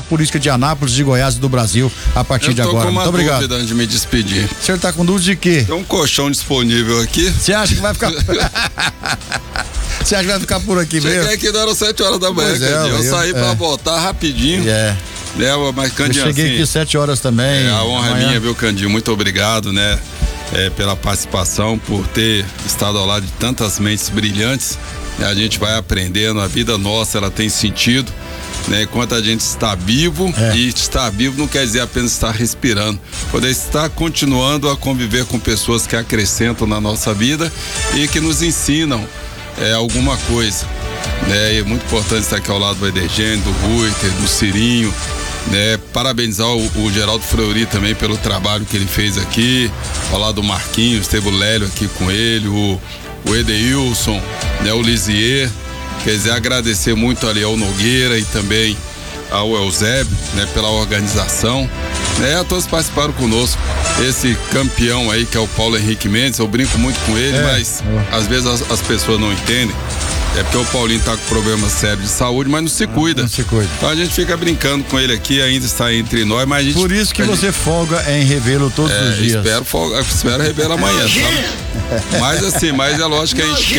política de Anápolis, de Goiás e do Brasil a partir de agora. Muito obrigado. Dúvida antes de me despedir. O senhor tá com dúvida de quê? Tem um colchão disponível aqui. Você acha que vai ficar... Você acha que vai ficar por aqui mesmo? Cheguei aqui, não era 7 horas da manhã, Candinho. Eu saí pra voltar rapidinho. Mas Candinho, eu cheguei aqui 7 horas também. A honra é minha, viu, Candinho? Muito obrigado, né? Pela participação, por ter estado ao lado de tantas mentes brilhantes. A gente vai aprendendo, a vida nossa, ela tem sentido, né? Enquanto a gente está vivo, e estar vivo não quer dizer apenas estar respirando, poder estar continuando a conviver com pessoas que acrescentam na nossa vida e que nos ensinam alguma coisa, né? É muito importante estar aqui ao lado do Edergênio, do Ruiter, do Cirinho, né? Parabenizar o Geraldo Fleury também pelo trabalho que ele fez aqui, ao lado do Marquinhos, teve o Lélio aqui com ele, o Edeilson, né? O Lisier, quer dizer, agradecer muito ali ao Nogueira e também ao Eusébio, né? Pela organização, né? A todos participaram conosco. Esse campeão aí que é o Paulo Henrique Mendes, eu brinco muito com ele, mas às vezes as pessoas não entendem. É porque o Paulinho tá com problema sério de saúde, mas não se cuida. Não se cuida. Então a gente fica brincando com ele aqui, ainda está entre nós, mas a gente... Por isso que você folga em revê-lo todos os dias. Espero revê-lo amanhã, sabe? Mas é lógico que a gente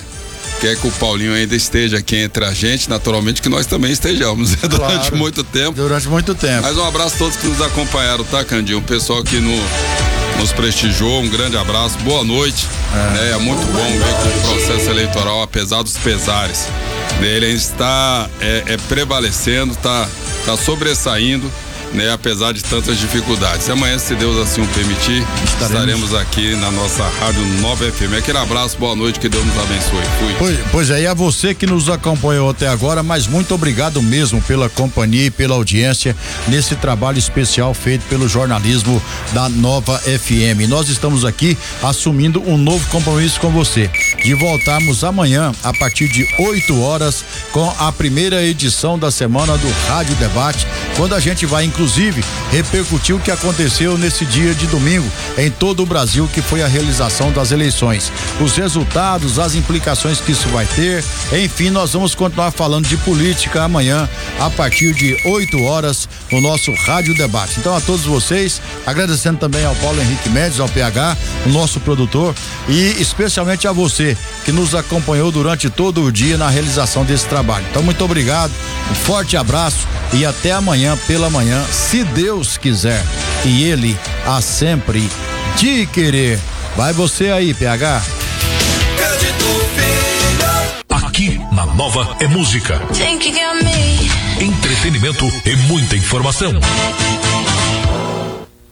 quer que o Paulinho ainda esteja aqui entre a gente, naturalmente que nós também estejamos, durante muito tempo. Durante muito tempo. Mas um abraço a todos que nos acompanharam, tá, Candinho? O pessoal que nos prestigiou, um grande abraço, boa noite. É muito bom ver que o processo eleitoral, apesar dos pesares, ele ainda está prevalecendo, está sobressaindo, né, apesar de tantas dificuldades. E amanhã, se Deus assim o permitir, estaremos aqui na nossa Rádio Nova FM. Aquele abraço, boa noite, que Deus nos abençoe. Fui. Pois é, e a você que nos acompanhou até agora, mas muito obrigado mesmo pela companhia e pela audiência nesse trabalho especial feito pelo jornalismo da Nova FM. Nós estamos aqui assumindo um novo compromisso com você, de voltarmos amanhã a partir de 8 horas com a primeira edição da semana do Rádio Debate, quando a gente vai inclusive repercutir o que aconteceu nesse dia de domingo em todo o Brasil, que foi a realização das eleições, os resultados, as implicações que isso vai ter, enfim, nós vamos continuar falando de política amanhã a partir de 8 horas no nosso Rádio Debate. Então, a todos vocês, agradecendo também ao Paulo Henrique Mendes, ao PH, o nosso produtor, e especialmente a você que nos acompanhou durante todo o dia na realização desse trabalho. Então, muito obrigado, um forte abraço e até amanhã pela manhã, se Deus quiser, e Ele há sempre de querer. Vai você aí, PH. Aqui na Nova é música, entretenimento e muita informação.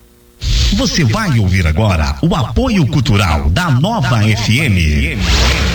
Você vai ouvir agora o apoio cultural da Nova FM.